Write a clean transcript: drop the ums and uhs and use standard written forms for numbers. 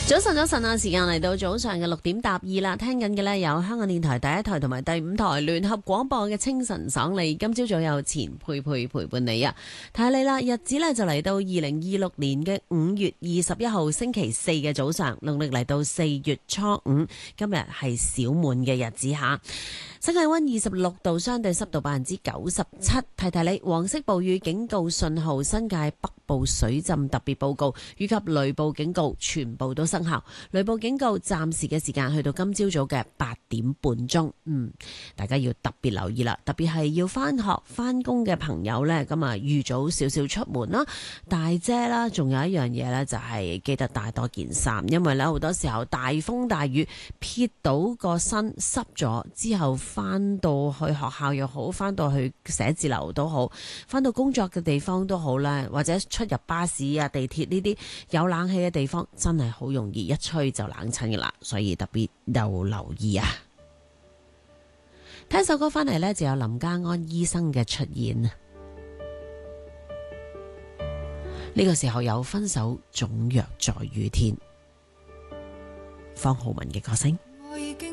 早晨啊！時間嚟到早上嘅6:12啦，聽緊嘅呢有香港電台第一台同埋第5台聯合廣播嘅清晨爽利。今朝早有錢佩佩陪伴你啊！睇下你啦，日子呢就嚟到2026年嘅5月21號星期四嘅早上，農曆嚟到4月初5，今日係小滿嘅日子吓。室氣溫26度，相對濕度97%。提提你，黃色暴雨警告信號、新界北部水浸特別報告以及雷暴警告全部都生效。雷暴警告暫時嘅時間去到今朝早嘅8點半鐘。大家要特別留意啦，特別係要返學返工嘅朋友呢，咁啊預早少少出門啦，大遮啦，仲有一樣嘢呢，就係記得帶多件衫，因為呢好多時候大風大雨撇到個身濕咗之後，翻到去學校又好，翻到去寫字樓都好，翻到工作嘅地方都好啦，或者出入巴士啊、地鐵呢啲有冷氣嘅地方，真係好容易一吹就冷親㗎啦，所以特別有留意啊！聽首歌翻嚟呢，就有林家安醫生嘅出現。呢個時候有分手總約在雨天，方浩文嘅歌聲。